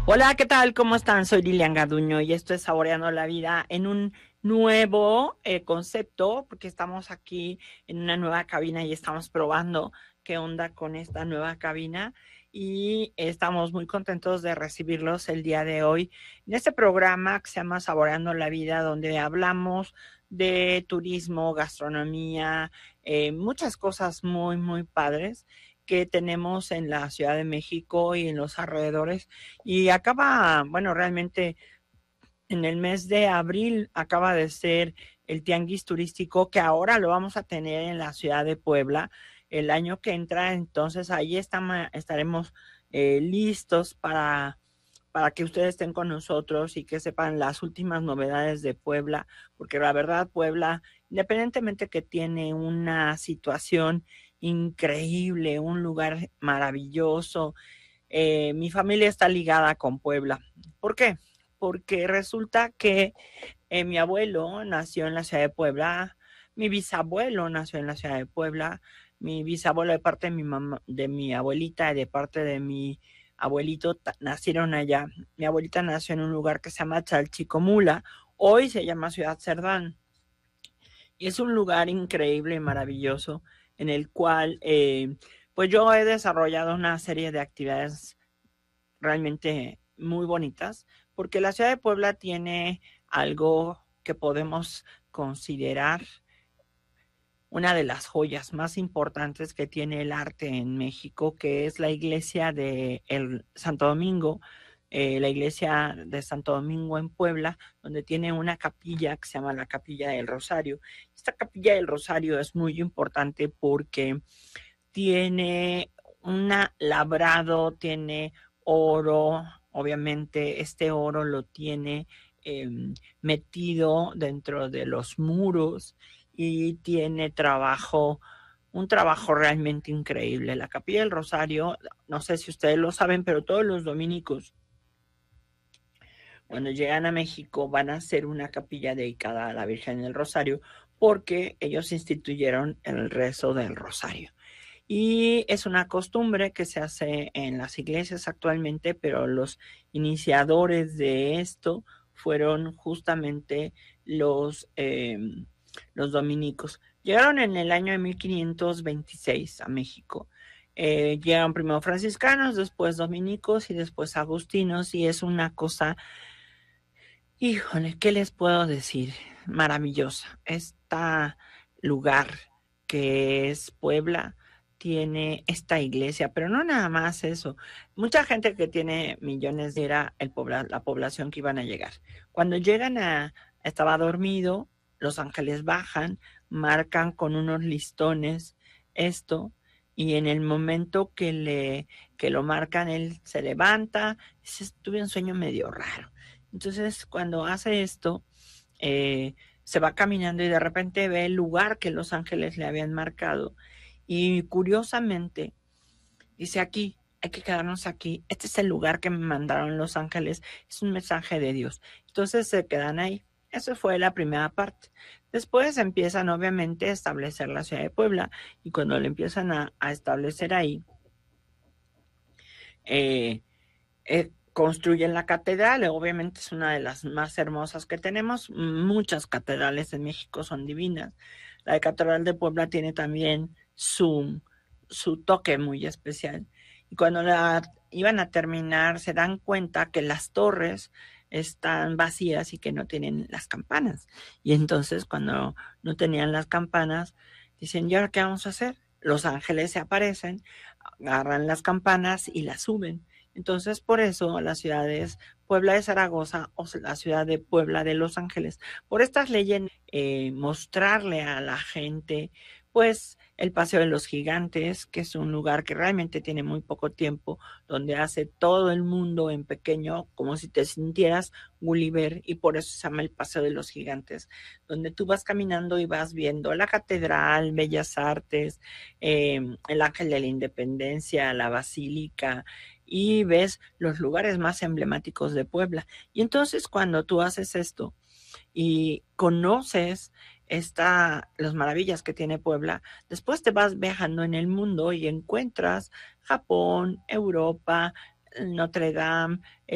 Hola, ¿qué tal? ¿Cómo están? Soy Lilian Garduño y esto es Saboreando la Vida en un nuevo concepto, porque estamos aquí en una nueva cabina y estamos probando qué onda con esta nueva cabina y estamos muy contentos de recibirlos el día de hoy en este programa que se llama Saboreando la Vida, donde hablamos de turismo, gastronomía, muchas cosas muy, muy padres que tenemos en la Ciudad de México y en los alrededores. Y acaba, bueno, realmente en el mes de abril acaba de ser el tianguis turístico que ahora lo vamos a tener en la ciudad de Puebla el año que entra. Entonces ahí estaremos listos para que ustedes estén con nosotros y que sepan las últimas novedades de Puebla, porque la verdad Puebla, independientemente que tiene una situación increíble, un lugar maravilloso, mi familia está ligada con Puebla. ¿Por qué? Porque resulta que mi abuelo nació en la ciudad de Puebla, mi bisabuelo nació en la ciudad de Puebla, mi bisabuelo de parte de mi mamá, de mi abuelita y de parte de mi abuelito nacieron allá. Mi abuelita nació en un lugar que se llama Chalchicomula, hoy se llama Ciudad Cerdán. Y es un lugar increíble y maravilloso en el cual pues yo he desarrollado una serie de actividades realmente muy bonitas, porque la ciudad de Puebla tiene algo que podemos considerar una de las joyas más importantes que tiene el arte en México, que es la iglesia de el Santo Domingo, la iglesia de Santo Domingo en Puebla, donde tiene una capilla que se llama la Capilla del Rosario. Esta Capilla del Rosario es muy importante porque tiene un labrado, tiene oro, obviamente este oro lo tiene eh, metido dentro de los muros y tiene trabajo, un trabajo realmente increíble. La Capilla del Rosario, no sé si ustedes lo saben, pero todos los dominicos cuando llegan a México van a hacer una capilla dedicada a la Virgen del Rosario porque ellos instituyeron el rezo del Rosario. Y es una costumbre que se hace en las iglesias actualmente, pero los iniciadores de esto fueron justamente los dominicos. Llegaron en el año de 1526 a México. Llegaron primero franciscanos, después dominicos y después agustinos, y es una cosa, híjole, ¿qué les puedo decir? Maravillosa. Este lugar que es Puebla tiene esta iglesia, pero no nada más eso. Mucha gente que tiene millones era la población que iban a llegar. Cuando llegan estaba dormido, los ángeles bajan, marcan con unos listones esto, y en el momento que lo marcan, él se levanta, dice, tuve un sueño medio raro. Entonces, cuando hace esto, se va caminando y de repente ve el lugar que los ángeles le habían marcado. Y curiosamente, dice aquí, hay que quedarnos aquí. Este es el lugar que me mandaron los ángeles. Es un mensaje de Dios. Entonces se quedan ahí. Eso fue la primera parte. Después empiezan obviamente a establecer la ciudad de Puebla y cuando le empiezan a establecer ahí, eh, construyen la catedral, obviamente es una de las más hermosas que tenemos, muchas catedrales en México son divinas, la Catedral de Puebla tiene también su toque muy especial, y cuando la iban a terminar se dan cuenta que las torres están vacías y que no tienen las campanas, y entonces cuando no tenían las campanas, dicen, ¿y ahora qué vamos a hacer? Los ángeles se aparecen, agarran las campanas y las suben. Entonces, por eso las ciudades Puebla de Zaragoza o la ciudad de Puebla de Los Ángeles, por estas leyes, mostrarle a la gente, pues, el Paseo de los Gigantes, que es un lugar que realmente tiene muy poco tiempo, donde hace todo el mundo en pequeño, como si te sintieras Gulliver, y por eso se llama el Paseo de los Gigantes, donde tú vas caminando y vas viendo la catedral, Bellas Artes, el Ángel de la Independencia, la Basílica, y ves los lugares más emblemáticos de Puebla. Y entonces cuando tú haces esto y conoces las maravillas que tiene Puebla, después te vas viajando en el mundo y encuentras Japón, Europa, Notre Dame,